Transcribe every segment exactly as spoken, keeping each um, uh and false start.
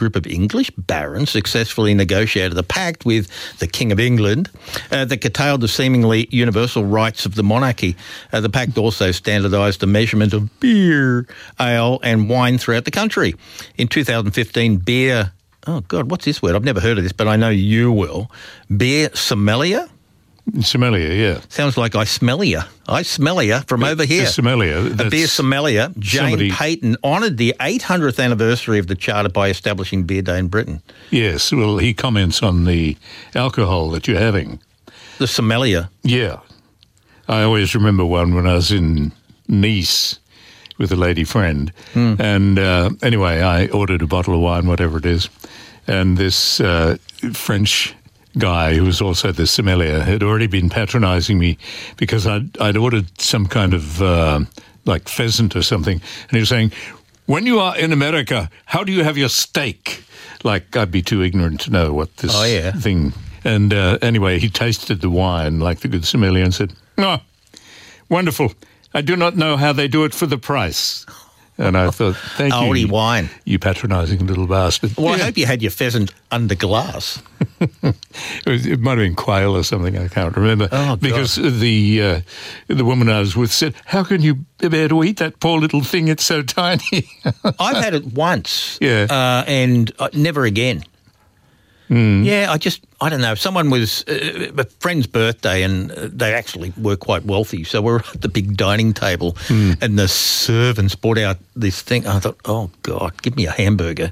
group of English barons successfully negotiated a pact with the King of England uh, that curtailed the seemingly universal rights of the monarchy. Uh, the pact also standardised the measurement of beer, ale and wine throughout the country. In two thousand fifteen, beer... Oh, God, what's this word? I've never heard of this, but I know you will. Beer sommelier? Sommelier, yeah. Sounds like I smell you. I smell you from over here. A sommelier. A beer sommelier. Jane somebody... Payton honoured the eight hundredth anniversary of the charter by establishing Beer Day in Britain. Yes, well, he comments on the alcohol that you're having. The sommelier. Yeah. I always remember one when I was in Nice with a lady friend. Mm. And uh, anyway, I ordered a bottle of wine, whatever it is. And this uh, French guy, who was also the sommelier, had already been patronising me because I'd, I'd ordered some kind of uh, like pheasant or something. And he was saying, when you are in America, how do you have your steak? Like, I'd be too ignorant to know what this oh, yeah. thing... And uh, anyway, he tasted the wine like the good sommelier and said, oh, wonderful. I do not know how they do it for the price. And I thought, thank Oldie you. wine. You patronising little bastard. Well, yeah. I hope you had your pheasant under glass. it, was, it might have been quail or something, I can't remember. Oh, because the uh, the woman I was with said, how can you bear to eat that poor little thing? It's so tiny. I've had it once. Yeah. Uh, and uh, never again. Mm. Yeah, I just, I don't know. Someone was, uh, a friend's birthday and uh, they actually were quite wealthy. So we were at the big dining table mm. and the servants brought out this thing. I thought, oh, God, give me a hamburger.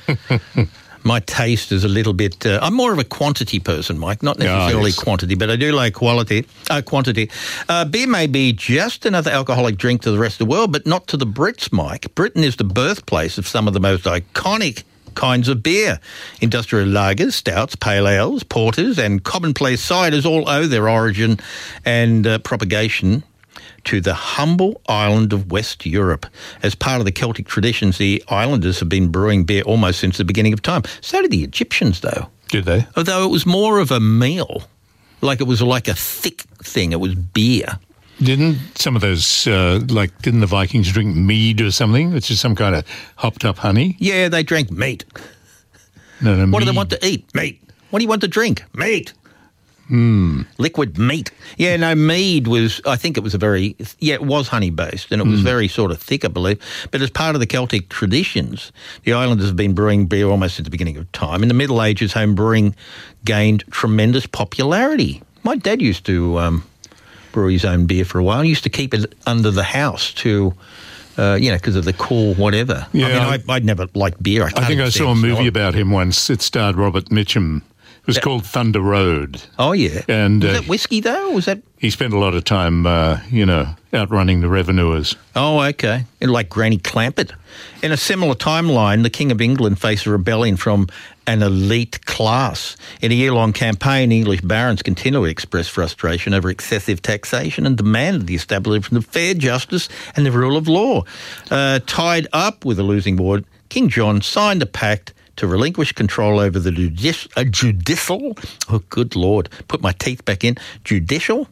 My taste is a little bit, uh, I'm more of a quantity person, Mike, not necessarily oh, yes. quantity, but I do like quality, uh, quantity. Uh, beer may be just another alcoholic drink to the rest of the world, but not to the Brits, Mike. Britain is the birthplace of some of the most iconic kinds of beer. Industrial lagers, stouts, pale ales, porters and commonplace ciders all owe their origin and uh, propagation to the humble island of West Europe. As part of the Celtic traditions, the islanders have been brewing beer almost since the beginning of time. So did the Egyptians, though. Did they? Although it was more of a meal, like it was like a thick thing. It was beer. Didn't some of those, uh, like, didn't the Vikings drink mead or something, which is some kind of hopped-up honey? Yeah, they drank meat. No, no, What mead. do they want to eat? Meat. What do you want to drink? Meat. Hmm. Liquid meat. Yeah, no, mead was, I think it was a very, yeah, it was honey-based and it was mm. very sort of thick, I believe. But as part of the Celtic traditions, the islanders have been brewing beer almost at the beginning of time. In the Middle Ages, home brewing gained tremendous popularity. My dad used to um, brew his own beer for a while. He used to keep it under the house to... Uh, you know, because of the cool whatever. Yeah, I mean, I, I'd never liked beer. I, I think I saw a movie about him once. It starred Robert Mitchum. It was yeah. called Thunder Road. Oh, yeah. And was uh, that whiskey, though? Or was that... He spent a lot of time, uh, you know, outrunning the revenuers. Oh, okay. And like Granny Clampett. In a similar timeline, the King of England faced a rebellion from an elite class. In a year-long campaign, English barons continually expressed frustration over excessive taxation and demanded the establishment of fair justice and the rule of law. Uh, tied up with a losing war, King John signed a pact to relinquish control over the judici- uh, judicial, oh, good Lord, put my teeth back in, judicial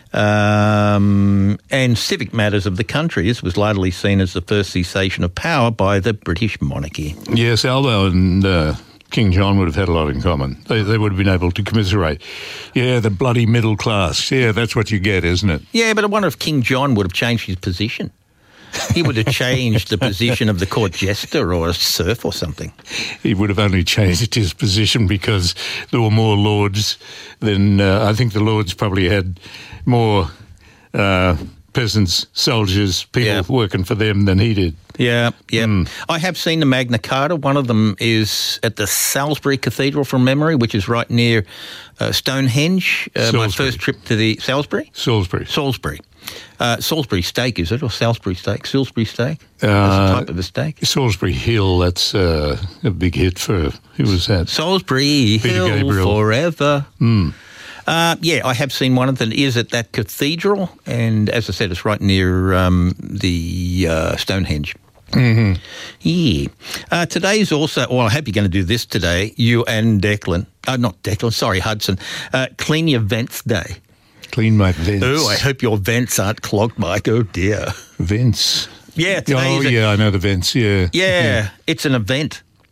um, and civic matters of the country. This was largely seen as the first cessation of power by the British monarchy. Yes, Aldo and uh, King John would have had a lot in common. They, they would have been able to commiserate. Yeah, the bloody middle class. Yeah, that's what you get, isn't it? Yeah, but I wonder if King John would have changed his position. He would have changed the position of the court jester or a serf or something. He would have only changed his position because there were more lords than... Uh, I think the lords probably had more uh, peasants, soldiers, people yeah. working for them than he did. Yeah, yeah. Mm. I have seen the Magna Carta. One of them is at the Salisbury Cathedral from memory, which is right near uh, Stonehenge. Uh, my first trip to the... Salisbury? Salisbury. Salisbury. Uh, Salisbury steak, is it? Or Salisbury steak? Salisbury steak? Uh, that's a type of a steak. Salisbury Hill, that's uh, a big hit for... Who was that? Salisbury Peter Hill Gabriel. Forever. Mm. Uh, yeah, I have seen one of them. It is at that cathedral. And as I said, it's right near um, the uh, Stonehenge. Mm-hmm. Yeah. Uh, today's also, well, I hope you're going to do this today, you and Declan. Uh, not Declan, sorry, Hudson. Uh, clean your vents day. Clean my vents. Oh, I hope your vents aren't clogged, Mike. Oh, dear. Vents? Yeah. Today oh, is a, yeah, I know the vents, yeah. yeah. Yeah, it's an event.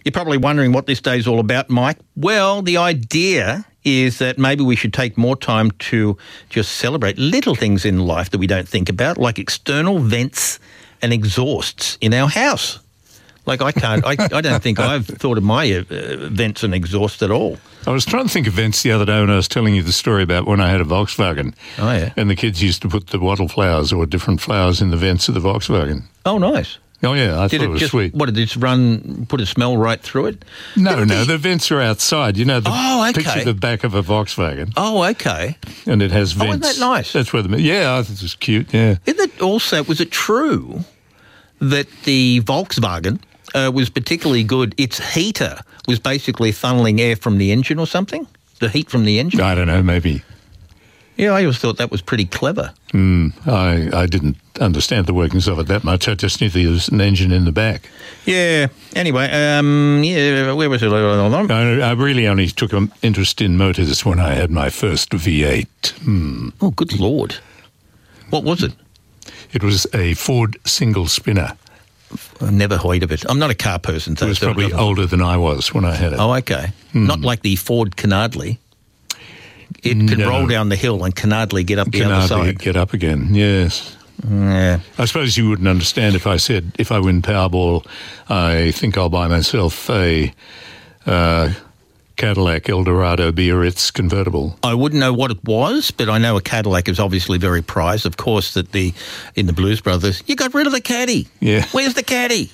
You're probably wondering what this day's all about, Mike. Well, the idea is that maybe we should take more time to just celebrate little things in life that we don't think about, like external vents and exhausts in our house. Like I can't, I, I don't think I've thought of my uh, vents and exhausts at all. I was trying to think of vents the other day when I was telling you the story about when I had a Volkswagen. Oh, yeah. And the kids used to put the wattle flowers or different flowers in the vents of the Volkswagen. Oh, nice. Oh, yeah, I did thought it, it was just, sweet. What, did it just run, put a smell right through it? No, did no, the, the vents are outside. You know, the oh, okay. picture the back of a Volkswagen. Oh, okay. And it has vents. Oh, isn't that nice? That's where the, yeah, I think it was cute, yeah. Isn't it also, was it true that the Volkswagen uh, was particularly good? Its heater was basically funneling air from the engine or something? The heat from the engine? I don't know, maybe. Yeah, I always thought that was pretty clever. Mm, I, I didn't understand the workings of it that much. I just knew there was an engine in the back. Yeah. Anyway, um, yeah, where was it? I, I really only took an interest in motors when I had my first V eight. Hmm. Oh, good Lord. What was it? It was a Ford single spinner. I never heard of it. I'm not a car person. So it was so probably older than I was when I had it. Oh, okay. Hmm. Not like the Ford Canardly. It can no. roll down the hill and canardly get up the canardly other side. Get up again, yes. Yeah. I suppose you wouldn't understand if I said, if I win Powerball, I think I'll buy myself a uh, Cadillac Eldorado Biarritz convertible. I wouldn't know what it was, but I know a Cadillac is obviously very prized. Of course, that the in the Blues Brothers, you got rid of the caddy. Yeah. Where's the caddy?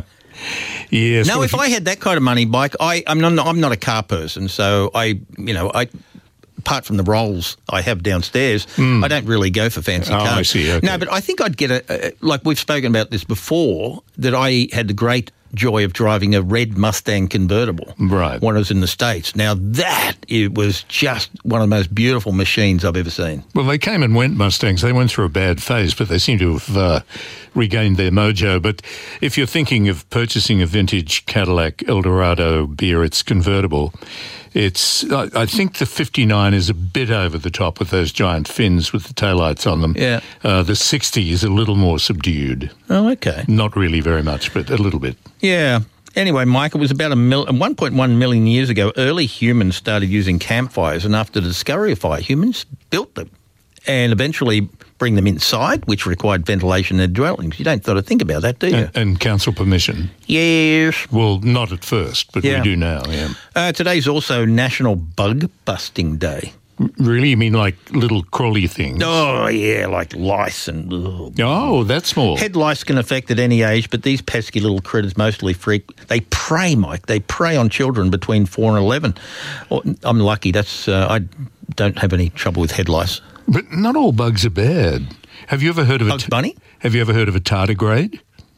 Yes. Now, well, if I had that kind of money, Mike, I, I'm not. I'm not a car person, so I, you know, I. Apart from the Rolls I have downstairs, mm. I don't really go for fancy oh, cars. I see. Okay. No, but I think I'd get a, a, like we've spoken about this before, that I had the great joy of driving a red Mustang convertible right. when I was in the States. Now, that it was just one of the most beautiful machines I've ever seen. Well, they came and went, Mustangs. They went through a bad phase, but they seem to have uh, regained their mojo. But if you're thinking of purchasing a vintage Cadillac Eldorado Biarritz convertible, It's. I, I think the fifty-nine is a bit over the top with those giant fins with the taillights on them. Yeah. Uh, the sixty is a little more subdued. Oh, okay. Not really very much, but a little bit. Yeah. Anyway, Mike, it was about a mil- one point one million years ago, early humans started using campfires, and after the discovery of fire, humans built them and eventually bring them inside, which required ventilation in their dwellings. You don't sort of think about that, do you? And, and council permission. Yes. Well, not at first, but yeah. we do now, yeah. Uh, today's also National Bug Busting Day. Really? You mean like little crawly things? Oh, yeah, like lice and... Ugh. Oh, that's small. Head lice can affect at any age, but these pesky little critters mostly freak. They prey, Mike. They prey on children between four and eleven. Well, I'm lucky. That's uh, I don't have any trouble with head lice. But not all bugs are bad. Have you ever heard of Bugs a... T- Bunny? Have you ever heard of a tardigrade?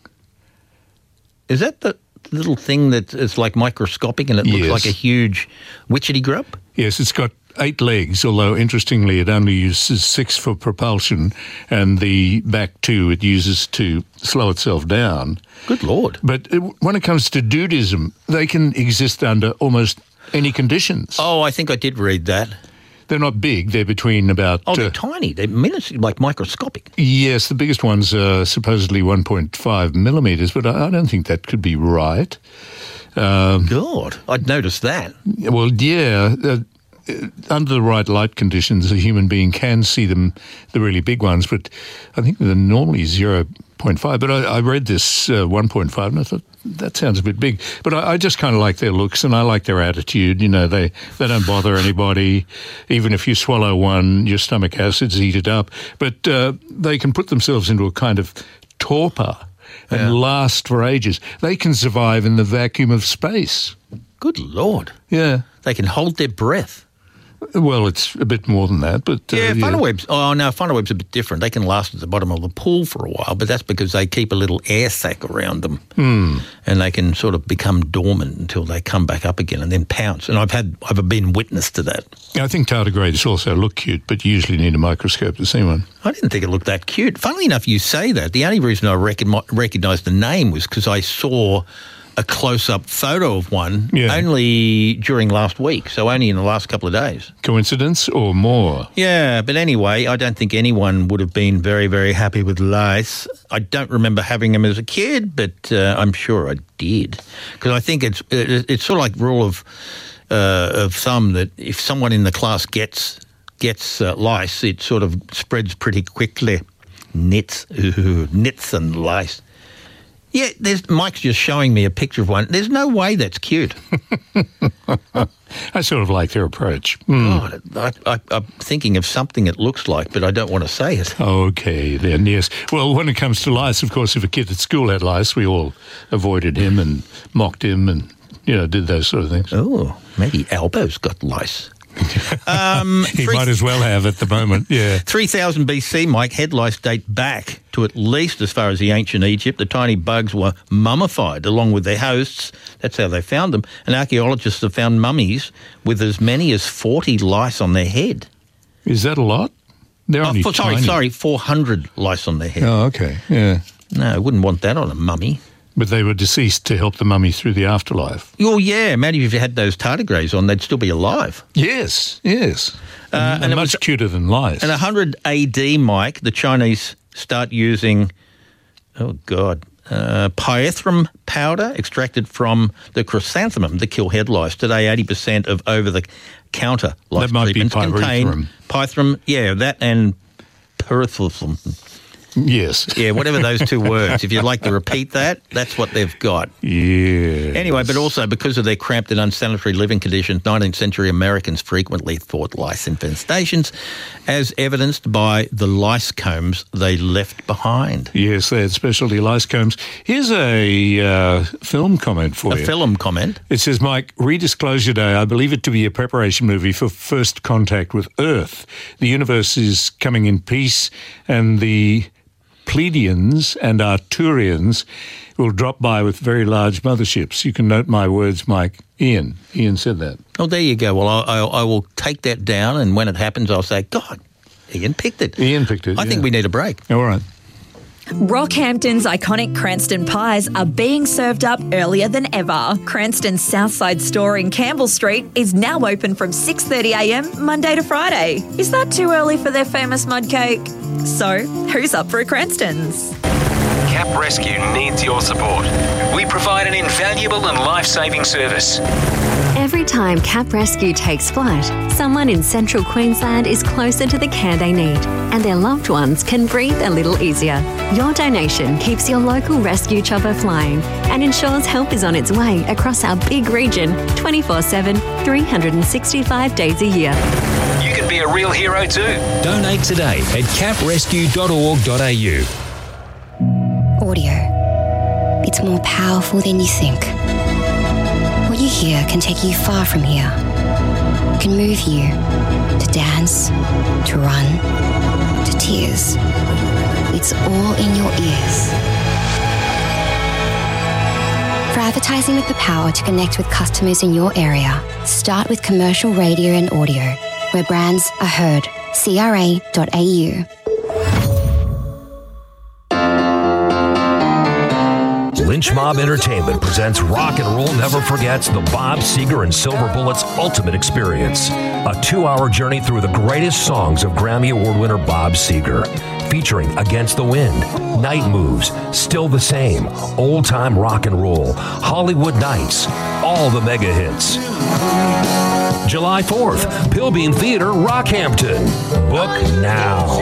Is that the little thing that is like microscopic and it looks yes. like a huge witchetty grub? Yes, it's got eight legs, although interestingly it only uses six for propulsion and the back two it uses to slow itself down. Good Lord. But it, when it comes to dudism, they can exist under almost any conditions. Oh, I think I did read that. They're not big. They're between about... Oh, they're uh, tiny. They're minuscule, like microscopic. Yes, the biggest ones are supposedly one point five millimetres, but I, I don't think that could be right. Um, God, I'd noticed that. Well, yeah... Uh, under the right light conditions, a human being can see them, the really big ones, but I think they're normally zero point five. But I, I read this uh, one point five and I thought, that sounds a bit big. But I, I just kind of like their looks and I like their attitude. You know, they, they don't bother anybody. Even if you swallow one, your stomach acids eat it up. But uh, they can put themselves into a kind of torpor and yeah. last for ages. They can survive in the vacuum of space. Good Lord. Yeah. They can hold their breath. Well, it's a bit more than that, but... Uh, yeah, yeah, funnelwebs. Oh, no, funnelwebs are a bit different. They can last at the bottom of the pool for a while, but that's because they keep a little air sac around them. Mm. And they can sort of become dormant until they come back up again and then pounce. And I've had, I've been witness to that. I think tardigrades also look cute, but you usually need a microscope to see one. I didn't think it looked that cute. Funnily enough, you say that. The only reason I recon- recognised the name was because I saw a close-up photo of one Yeah. only during last week, so only in the last couple of days. Coincidence or more? Yeah, but anyway, I don't think anyone would have been very, very happy with lice. I don't remember having them as a kid, but uh, I'm sure I did. Because I think it's it, it's sort of like rule of uh, of thumb that if someone in the class gets gets uh, lice, it sort of spreads pretty quickly. Nits, ooh, nits and lice. Yeah, there's Mike's just showing me a picture of one. There's no way that's cute. I sort of like their approach. Mm. God, I, I, I'm thinking of something it looks like, but I don't want to say it. Okay, then, yes. Well, when it comes to lice, of course, if a kid at school had lice, we all avoided him and mocked him and, you know, did those sort of things. Oh, maybe Albo's got lice. um, he three, might as well have at the moment, yeah. three thousand B C, Mike, head lice date back to at least as far as the ancient Egypt. The tiny bugs were mummified along with their hosts. That's how they found them. And archaeologists have found mummies with as many as forty lice on their head. Is that a lot? They're Oh, only for, sorry, tiny. sorry, four hundred lice on their head. Oh, okay, yeah. No, I wouldn't want that on a mummy. But they were deceased to help the mummy through the afterlife. Oh, yeah. Imagine if you had those tardigrades on, they'd still be alive. Yes, yes. Uh, and and it much was- cuter than lice. In one hundred A D, Mike, the Chinese start using, oh, God, uh, pyrethrum powder extracted from the chrysanthemum to kill head lice. Today, eighty percent of over-the-counter lice That might be treatments contain pyrethrum. pyrethrum. Yeah, that and pyrethrum. Yes. Yeah, whatever those two words. If you'd like to repeat that, that's what they've got. Yeah. Anyway, but also because of their cramped and unsanitary living conditions, nineteenth century Americans frequently fought lice infestations, as evidenced by the lice combs they left behind. Yes, they had specialty lice combs. Here's a uh, film comment for A you. film comment. It says, Mike, Redisclosure Day, I believe it to be a preparation movie for first contact with Earth. The universe is coming in peace, and the Pleiadians and Arcturians will drop by with very large motherships. You can note my words, Mike. Ian. Ian said that. Oh, there you go. Well, I, I, I will take that down, and when it happens, I'll say, God, Ian picked it. Ian picked it, I yeah. think we need a break. All right. Rockhampton's iconic Cranston pies are being served up earlier than ever. Cranston's Southside store in Campbell Street is now open from six thirty a m Monday to Friday. Is that too early for their famous mud cake? So, who's up for a Cranston's? Cap Rescue needs your support. We provide an invaluable and life-saving service. Every time Cap Rescue takes flight, someone in central Queensland is closer to the care they need, and their loved ones can breathe a little easier. Your donation keeps your local rescue chopper flying and ensures help is on its way across our big region twenty-four seven, three hundred sixty-five days a year. You can be a real hero too. Donate today at cap rescue dot org dot a u. Audio. It's more powerful than you think. What you hear can take you far from here. Can move you to dance, to run, to tears. It's all in your ears. For advertising with the power to connect with customers in your area, start with commercial radio and audio, where brands are heard. C R A dot A U. Lynch Mob Entertainment presents Rock and Roll Never Forgets the Bob Seger and Silver Bullets Ultimate Experience, a two-hour journey through the greatest songs of Grammy Award winner Bob Seger, featuring Against the Wind, Night Moves, Still the Same, Old Time Rock and Roll, Hollywood Nights, all the mega hits. July fourth, Pilbeam Theater, Rockhampton. Book now.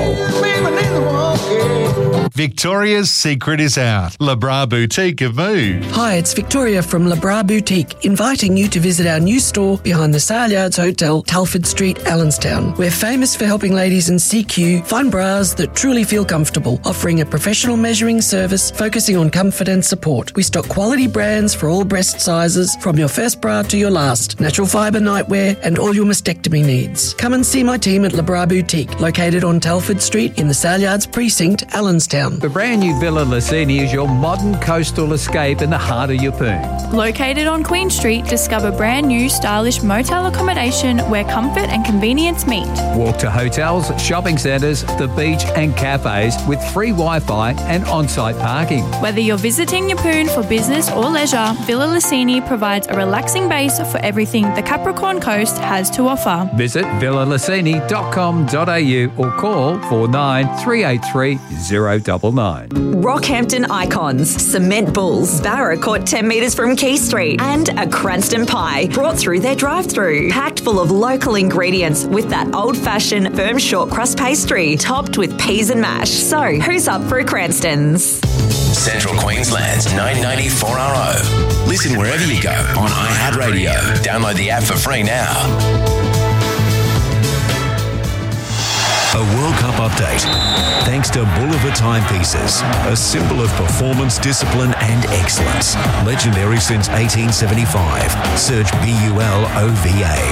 Victoria's secret is out. Le Bras Boutique have moved. Hi, it's Victoria from Le Bras Boutique, inviting you to visit our new store behind the Saleyards Hotel, Telford Street, Allenstown. We're famous for helping ladies in C Q find bras that truly feel comfortable, offering a professional measuring service focusing on comfort and support. We stock quality brands for all breast sizes, from your first bra to your last, natural fibre nightwear, and all your mastectomy needs. Come and see my team at Le Bras Boutique, located on Telford Street in the Saleyards Precinct, Allenstown. The brand new Villa Lucini is your modern coastal coastal escape in the heart of Yeppoon. Located on Queen Street, discover brand new stylish motel accommodation where comfort and convenience meet. Walk to hotels, shopping centres, the beach and cafes with free Wi-Fi and on-site parking. Whether you're visiting Yeppoon for business or leisure, Villa Lucini provides a relaxing base for everything the Capricorn Coast has to offer. Visit villa lucini dot com dot a u or call four nine three eight three zero nine nine. Rockhampton Icons, Cement Bulls, Barra Court ten metres from Key Street, and a Cranston Pie brought through their drive-through. Packed full of local ingredients with that old-fashioned firm short crust pastry topped with peas and mash. So, who's up for a Cranston's? Central Queensland's nine ninety-four R O. Listen wherever you go on iHeartRadio. Download the app for free now. A World Cup update. Thanks to Bolivar Timepieces, a symbol of performance, discipline and excellence. Legendary since eighteen seventy-five. Search B U L O V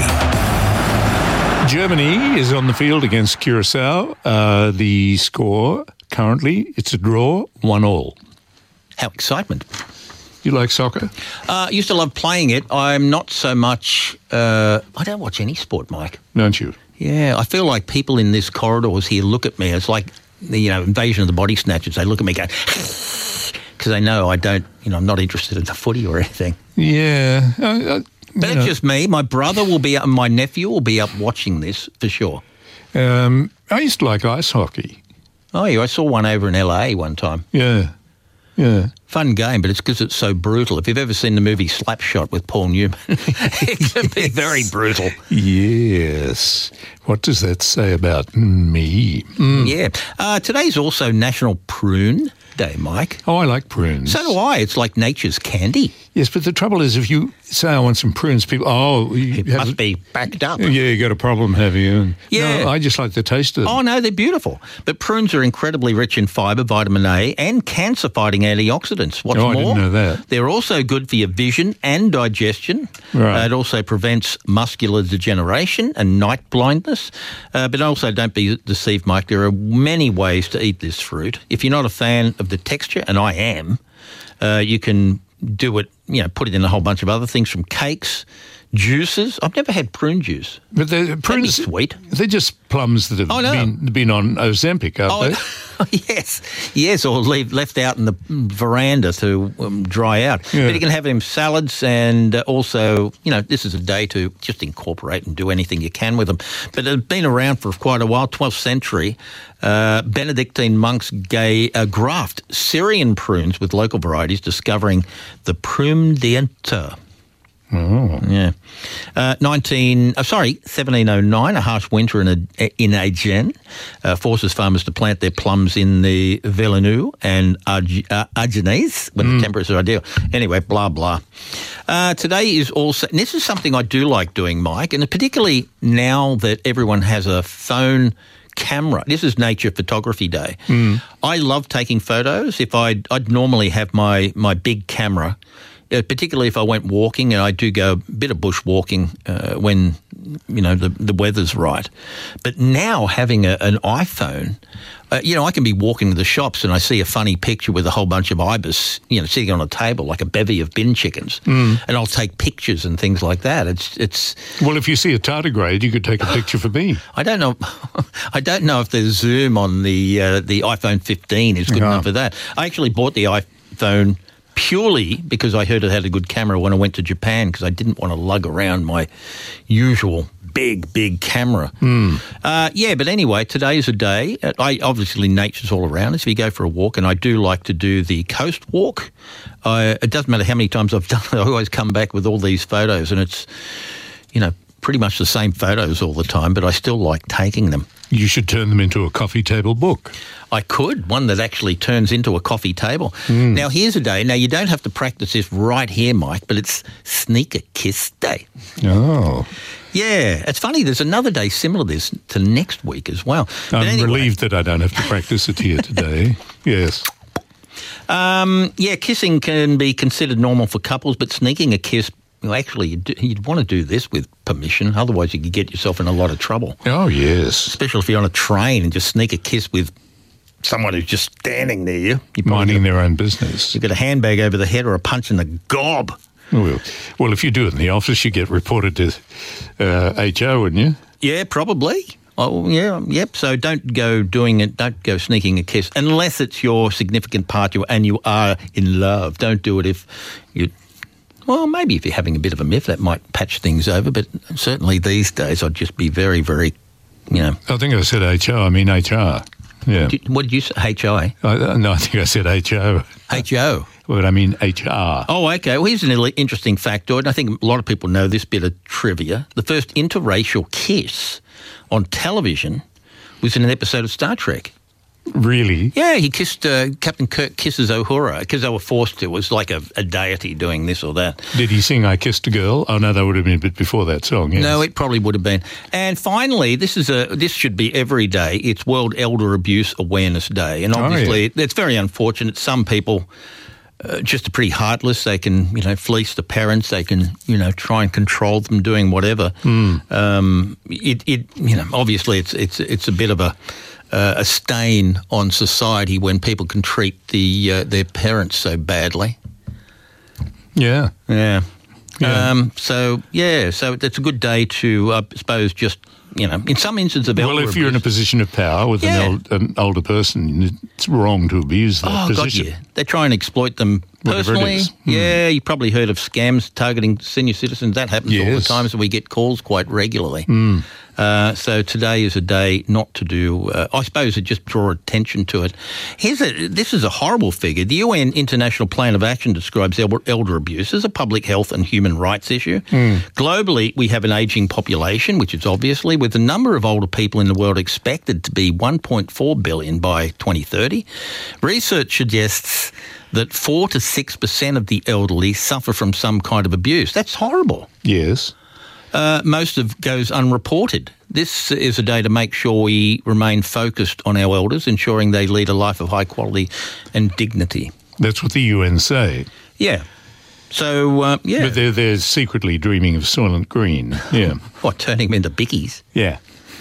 A. Germany is on the field against Curacao. Uh, the score currently, it's a draw, one all. How excitement. You like soccer? Uh, I used to love playing it. I'm not so much... Uh, I don't watch any sport, Mike. Don't you? Yeah, I feel like people in this corridors here look at me. It's like the, you know, Invasion of the Body Snatchers. They look at me going, because they know I don't, you know, I'm not interested in the footy or anything. Yeah. Uh, uh, but that's know. just me. My brother will be up, my nephew will be up watching this for sure. Um, I used to like ice hockey. Oh, yeah, I saw one over in L A one time. Yeah, yeah. Fun game, but it's because it's so brutal. If you've ever seen the movie Slapshot with Paul Newman, it can be very brutal. Yes. What does that say about me? Mm. Yeah. Uh, today's also National Prune Day, Mike. Oh, I like prunes. So do I. It's like nature's candy. Yes, but the trouble is if you say I want some prunes, people, oh... You it have, must be backed up. Yeah, you got a problem, have you? Yeah. No, I just like the taste of them. Oh, no, they're beautiful. But prunes are incredibly rich in fibre, vitamin A, and cancer-fighting antioxidants. What's oh, more, I didn't know that. They're also good for your vision and digestion. Right. Uh, it also prevents muscular degeneration and night blindness. Uh, but also, don't be deceived, Mike. There are many ways to eat this fruit. If you're not a fan of the texture, and I am, uh, you can do it, you know, put it in a whole bunch of other things from cakes, juices. I've never had prune juice. But the prunes, That'd be sweet. They're just plums that have oh, no. been, been on Ozempic, aren't oh, they? yes, yes, or leave, left out in the veranda to um, dry out. Yeah. But you can have it in salads, and uh, also, you know, this is a day to just incorporate and do anything you can with them. But it's been around for quite a while, twelfth century. Uh, Benedictine monks gave, uh, graft Syrian prunes with local varieties, discovering the Prune d'Enter. Oh. Yeah. Uh, nineteen, uh, sorry, seventeen oh nine, a harsh winter in, a, in Agen uh, forces farmers to plant their plums in the Villeneuve and Arg- uh, Argennes when mm. the temperatures are ideal. Anyway, blah, blah. Uh, today is also, and this is something I do like doing, Mike, and particularly now that everyone has a phone camera. This is Nature Photography Day. Mm. I love taking photos. If I'd, I'd normally have my, my big camera, Uh, particularly if I went walking, and I do go a bit of bush walking uh, when, you know, the, the weather's right. But now having a, an iPhone, uh, you know, I can be walking to the shops and I see a funny picture with a whole bunch of ibis, you know, sitting on a table like a bevy of bin chickens, mm. and I'll take pictures and things like that. It's it's. Well, if you see a tardigrade, you could take a picture for me. I don't know. I don't know if the zoom on the uh, the iPhone fifteen is good yeah. enough for that. I actually bought the iPhone purely because I heard it had a good camera when I went to Japan, because I didn't want to lug around my usual big, big camera. Mm. Uh, yeah, but anyway, today's a day. I obviously, nature's all around us. If you go for a walk, and I do like to do the coast walk. I, it doesn't matter how many times I've done it, I always come back with all these photos, and it's, you know, pretty much the same photos all the time, but I still like taking them. You should turn them into a coffee table book. I could, one that actually turns into a coffee table. Mm. Now, here's a day. Now, you don't have to practice this right here, Mike, but it's Sneaker Kiss Day. Oh. Yeah, it's funny. There's another day similar to this to next week as well. But I'm anyway, relieved that I don't have to practice it here today. Yes. Um, yeah, kissing can be considered normal for couples, but sneaking a kiss, well, actually, you'd, you'd want to do this with permission. Otherwise, you could get yourself in a lot of trouble. Oh, yes. Especially if you're on a train and just sneak a kiss with someone who's just standing near you. You're minding their own business. You've got a handbag over the head or a punch in the gob. Well, well, if you do it in the office, you get reported to uh, H O, wouldn't you? Yeah, probably. Oh, yeah, yep. So don't go doing it, don't go sneaking a kiss, unless it's your significant partner and you are in love. Don't do it if you... Well, maybe if you're having a bit of a miff, that might patch things over, but certainly these days I'd just be very, very, you know... I think I said H O, I mean H R. Yeah. Did, what did you say? H I? I, no, I think I said H O. H O? But I mean H R. Oh, okay. Well, here's an interesting factoid. I think a lot of people know this bit of trivia. The first interracial kiss on television was in an episode of Star Trek. Really? Yeah, he kissed, uh, Captain Kirk kisses Uhura because they were forced to. It was like a, a deity doing this or that. Did he sing I Kissed a Girl? Oh, no, that would have been a bit before that song, yes. No, it probably would have been. And finally, this is a this should be every day. It's World Elder Abuse Awareness Day. And obviously, oh, yeah. it's very unfortunate. Some people... Uh, just are pretty heartless. They can, you know, fleece the parents. They can, you know, try and control them doing whatever. Mm. Um, it, it, you know, obviously it's it's it's a bit of a uh, a stain on society when people can treat the uh, their parents so badly. Yeah, yeah. yeah. Um, so yeah, so it's a good day to, uh, I suppose, just. You know, in some instances of elder Well, if you're abuse, in a position of power with yeah. an, el- an older person, it's wrong to abuse that oh, position. God, yeah. They try and exploit them personally. Mm. Yeah, you probably heard of scams targeting senior citizens. That happens yes. all the time, so we get calls quite regularly. Mm. Uh, so today is a day not to do, uh, I suppose, to just draw attention to it. Here's a, this is a horrible figure. The U N International Plan of Action describes elder, elder abuse as a public health and human rights issue. Mm. Globally, we have an ageing population, which is obviously, with the number of older people in the world expected to be one point four billion by twenty thirty. Research suggests that four to six percent of the elderly suffer from some kind of abuse. That's horrible. Yes. Uh, most of goes unreported. This is a day to make sure we remain focused on our elders, ensuring they lead a life of high quality and dignity. That's what the U N say. Yeah. So, uh, yeah. But they're, they're secretly dreaming of Soylent Green. Yeah. What, turning them into bickies? Yeah.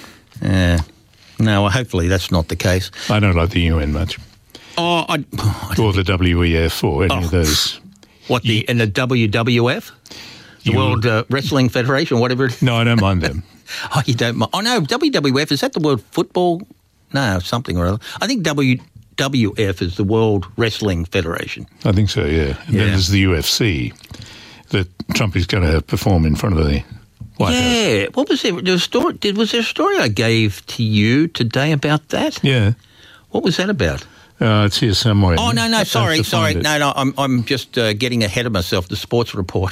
Uh, no, well, hopefully that's not the case. I don't like the U N much. Oh, I, I or the W E F or any oh, of those. What, the and the W W F? The you, World uh, Wrestling Federation, whatever it is? No, I don't mind them. Oh, you don't mind? Oh, no, W W F, is that the World Football? No, something or other. I think W W F is the World Wrestling Federation. I think so, yeah. And yeah. then there's the U F C that Trump is going to perform in front of the White yeah. House. Yeah. What was there? There was, a story, did, was there a story I gave to you today about that? Yeah. What was that about? Uh, it's here somewhere. Oh, no, no, sorry, sorry. No, no, I'm I'm just uh, getting ahead of myself. The sports report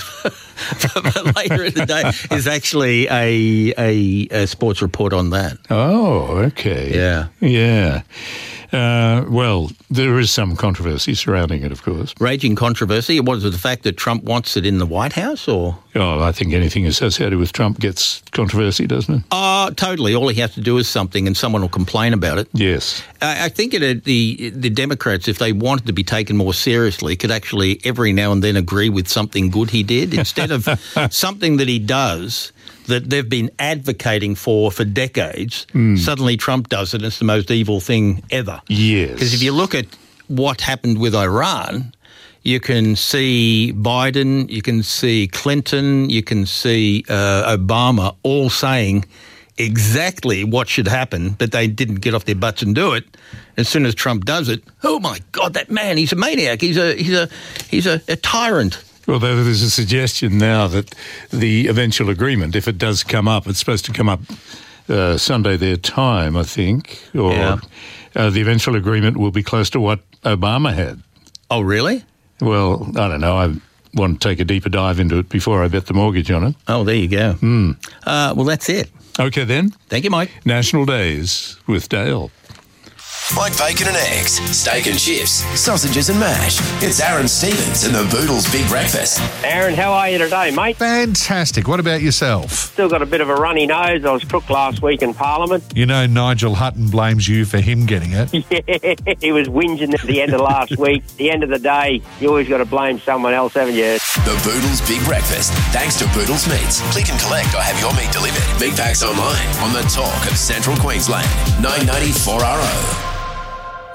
later in the day is actually a, a a sports report on that. Oh, okay. Yeah. Yeah. Uh, well, there is some controversy surrounding it, of course. Raging controversy? Was it the fact that Trump wants it in the White House, or...? Oh, I think anything associated with Trump gets controversy, doesn't it? Oh, uh, totally. All he has to do is something and someone will complain about it. Yes. I, I think it, the the Democrats, if they wanted to be taken more seriously, could actually every now and then agree with something good he did instead of something that he does that they've been advocating for for decades. Mm. Suddenly Trump does it and it's the most evil thing ever. Yes. Because if you look at what happened with Iran, you can see Biden, you can see Clinton, you can see uh, Obama all saying exactly what should happen, but they didn't get off their butts and do it. As soon as Trump does it, oh my God, that man, he's a maniac. He's a he's a he's a, a tyrant. Well, there's a suggestion now that the eventual agreement, if it does come up, it's supposed to come up uh, Sunday their time, I think, or yeah. uh, the eventual agreement will be close to what Obama had. Oh, really? Well, I don't know. I want to take a deeper dive into it before I bet the mortgage on it. Oh, there you go. Mm. Uh, well, that's it. Okay, then. Thank you, Mike. National Days with Dale. Like bacon and eggs, steak and chips, sausages and mash. It's Aaron Stevens and the Boodles Big Breakfast. Aaron, how are you today, mate? Fantastic. What about yourself? Still got a bit of a runny nose. I was crook last week in Parliament. You know Nigel Hutton blames you for him getting it. Yeah, he was whinging at the end of last week. At the end of the day, you always got to blame someone else, haven't you? The Boodles Big Breakfast, thanks to Boodles Meats. Click and collect or have your meat delivered. Big packs online on the talk of Central Queensland. nine ninety-four R O.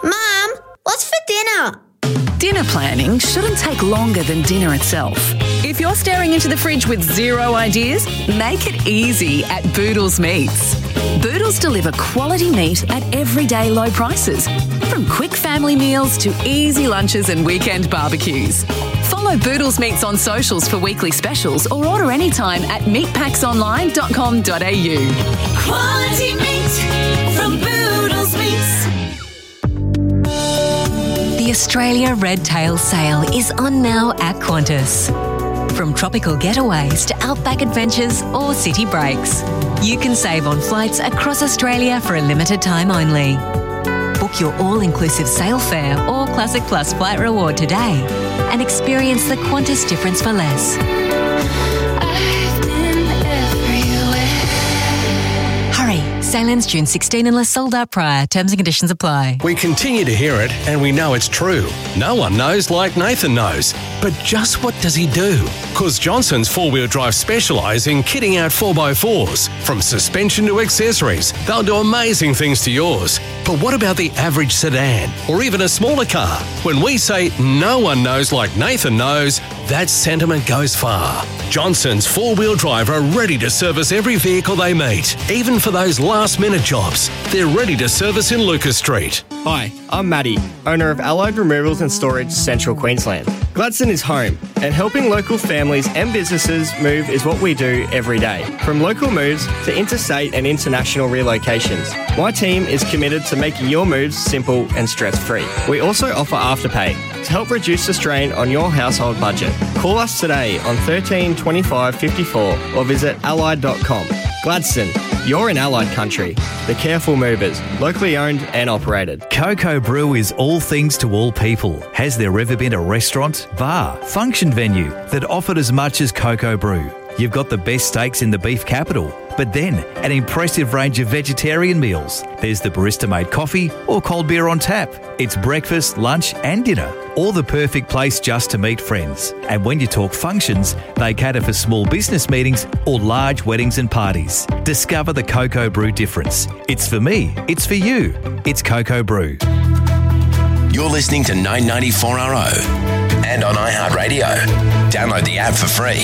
Mum, what's for dinner? Dinner planning shouldn't take longer than dinner itself. If you're staring into the fridge with zero ideas, make it easy at Boodles Meats. Boodles deliver quality meat at everyday low prices, from quick family meals to easy lunches and weekend barbecues. Follow Boodles Meats on socials for weekly specials or order anytime at meat packs online dot com dot a u. Quality meat from Boodles Meats. The Australia Red Tail Sale is on now at Qantas. From tropical getaways to outback adventures or city breaks, you can save on flights across Australia for a limited time only. Book your all-inclusive sale fare or Classic Plus flight reward today and experience the Qantas difference for less. I've been everywhere. Hurry, sale ends June sixteenth unless sold out prior. Terms and conditions apply. We continue to hear it and we know it's true. No one knows like Nathan knows. But just what does he do? Because Johnson's four-wheel drive specialise in kitting out four by fours. From suspension to accessories, they'll do amazing things to yours. But what about the average sedan or even a smaller car? When we say no one knows like Nathan knows, that sentiment goes far. Johnson's four-wheel drive are ready to service every vehicle they meet, even for those last-minute jobs. They're ready to service in Lucas Street. Hi, I'm Matty, owner of Allied Removals and Storage, Central Queensland. Gladstone is home, and helping local families and businesses move is what we do every day. From local moves to interstate and international relocations, my team is committed to making your moves simple and stress-free. We also offer Afterpay to help reduce the strain on your household budget. Call us today on thirteen twenty-five fifty-four or visit allied dot com. Gladstone, you're in Allied country. The Careful Movers, locally owned and operated. Coco Brew is all things to all people. Has there ever been a restaurant, bar, function venue that offered as much as Coco Brew? You've got the best steaks in the beef capital, but then an impressive range of vegetarian meals. There's the barista-made coffee or cold beer on tap. It's breakfast, lunch and dinner, all the perfect place just to meet friends. And when you talk functions, they cater for small business meetings or large weddings and parties. Discover the Coco Brew difference. It's for me, it's for you. It's Coco Brew. You're listening to nine ninety-four R O and on iHeartRadio. Download the app for free.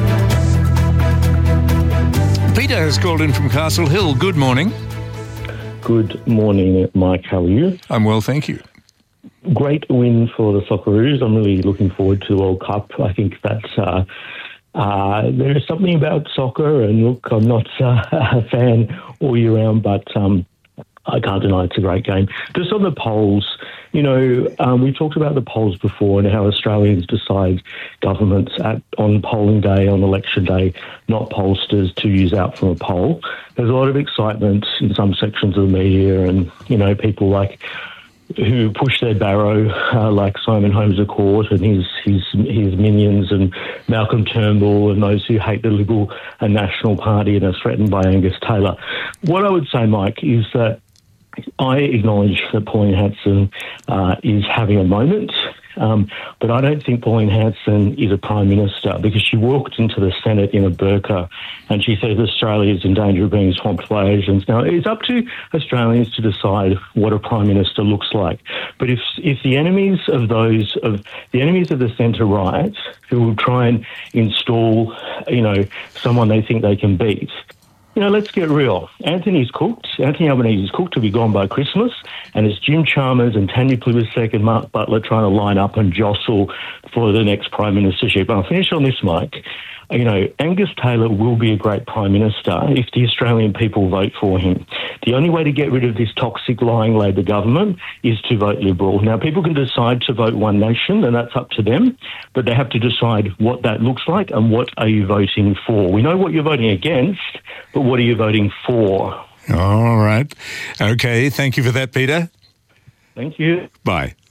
Peter has called in from Castle Hill. Good morning. Good morning, Mike. How are you? I'm well, thank you. Great win for the Socceroos. I'm really looking forward to the World Cup. I think that uh, uh, there is something about soccer, and look, I'm not uh, a fan all year round, but um, I can't deny it's a great game. Just on the polls, you know, um, we talked about the polls before and how Australians decide governments at, on polling day, on election day, not pollsters to use out from a poll. There's a lot of excitement in some sections of the media and, you know, people like who push their barrow, uh, like Simon Holmes à Court and his, his his minions and Malcolm Turnbull and those who hate the Liberal and National Party and are threatened by Angus Taylor. What I would say, Mike, is that I acknowledge that Pauline Hanson uh, is having a moment, um, but I don't think Pauline Hanson is a Prime Minister because she walked into the Senate in a burqa and she says Australia is in danger of being swamped by Asians. Now, it's up to Australians to decide what a Prime Minister looks like. But if if the enemies of those, of the enemies of the centre-right who will try and install, you know, someone they think they can beat, you know, let's get real. Anthony's cooked. Anthony Albanese's cooked to be gone by Christmas, and it's Jim Chalmers and Tanya Plibersek and Mark Butler trying to line up and jostle for the next Prime Ministership. I'll finish on this, Mike. You know, Angus Taylor will be a great Prime Minister if the Australian people vote for him. The only way to get rid of this toxic, lying Labor government is to vote Liberal. Now, people can decide to vote One Nation, and that's up to them, but they have to decide what that looks like and what are you voting for. We know what you're voting against, but what are you voting for? All right. Okay, thank you for that, Peter. Thank you. Bye.